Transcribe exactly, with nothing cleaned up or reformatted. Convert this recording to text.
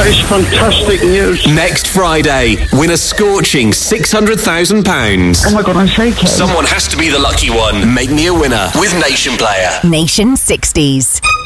is fantastic news. Next Friday, win a scorching six hundred thousand pounds. Oh my God, I'm shaking. Someone has to be the lucky one. Make me a winner with Nation Player. Nation sixties.